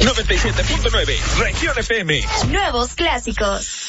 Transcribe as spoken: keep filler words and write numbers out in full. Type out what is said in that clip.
noventa y siete punto nueve, Región F M. Nuevos clásicos.